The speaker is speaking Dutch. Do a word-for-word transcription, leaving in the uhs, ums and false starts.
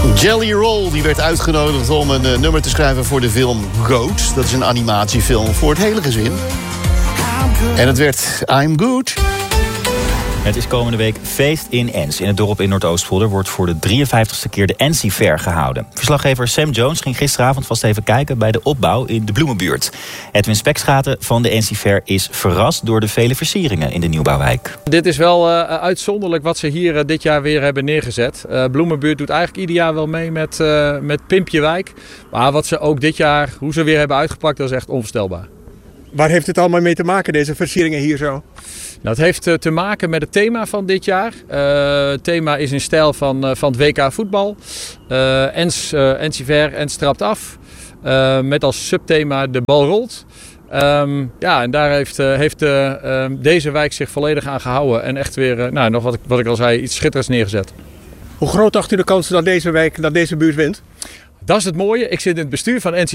Jelly Roll die werd uitgenodigd om een uh, nummer te schrijven voor de film Goat. Dat is een animatiefilm voor het hele gezin. En het werd I'm Good. Het is komende week feest in Ens. In het dorp in Noordoostpolder wordt voor de drieënvijftigste keer de Ensie Fair gehouden. Verslaggever Sam Jones ging gisteravond vast even kijken bij de opbouw in de Bloemenbuurt. Edwin Spekschaten van de Ensie Fair is verrast door de vele versieringen in de nieuwbouwwijk. Dit is wel uh, uitzonderlijk wat ze hier uh, dit jaar weer hebben neergezet. Uh, Bloemenbuurt doet eigenlijk ieder jaar wel mee met, uh, met Pimpjewijk. Maar wat ze ook dit jaar, hoe ze weer hebben uitgepakt, dat is echt onvoorstelbaar. Waar heeft het allemaal mee te maken, deze versieringen hier zo? Nou, het heeft uh, te maken met het thema van dit jaar. Uh, het thema is in stijl van, uh, van het W K voetbal. Uh, Ens, uh, Ensie Fair, Ens trapt af. Uh, met als subthema de bal rolt. Um, ja, en daar heeft, uh, heeft uh, uh, deze wijk zich volledig aan gehouden. En echt weer, uh, nou, nog wat ik, wat ik al zei, iets schitterends neergezet. Hoe groot acht u de kans dat deze wijk, dat deze buurt wint? Dat is het mooie. Ik zit in het bestuur van Ensie